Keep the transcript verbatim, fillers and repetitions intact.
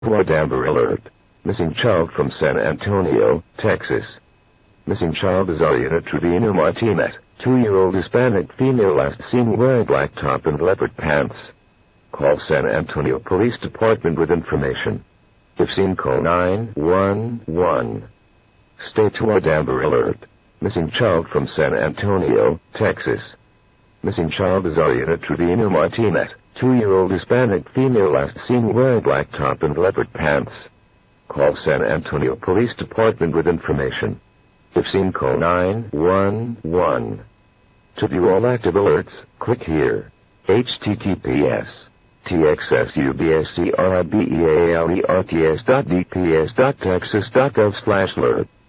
Flood Amber Alert. Missing child from San Antonio, Texas. Missing child is Ariana Trevino Martinez, two-year-old Hispanic female last seen wearing black top and leopard pants. Call San Antonio Police Department with information. If seen, call nine one one. Stay tuned. Amber Alert. Missing child from San Antonio, Texas. Missing child is Ariana Trevino Martinez, two-year-old Hispanic female last seen wearing black top and leopard pants. Call San Antonio Police Department with information. If seen, call nine one one. To view all active alerts, click here. H T T P S T X S U B S C R I B E A L E R T S dot D P S dot texas dot gov slash alert.